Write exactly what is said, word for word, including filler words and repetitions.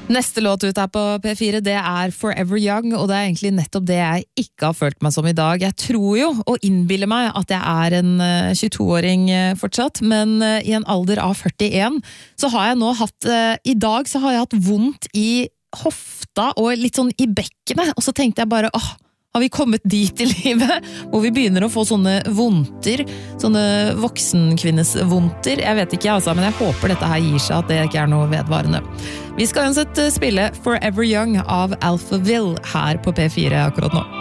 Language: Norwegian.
Neste låt ut her på P fire, det er Forever Young, og det er egentlig nettopp det jeg ikke har følt meg som i dag. Jeg tror jo, og innbiller meg, at jeg er en tjueto-åring fortsatt, men i en alder av førtien, så har jeg nå hatt, i dag så har jeg hatt vondt i hofta og litt sånn i bekkene, og så tenkte jeg bare, åh, har vi kommet dit i livet, hvor vi begynner å få sånne vondter, sånne voksenkvinnes vondter. Jeg vet ikke, altså, men jeg håper dette her gir seg, at det ikke er noe vedvarende. Vi skal uansett spille Forever Young av Alphaville her på P fire akkurat nå.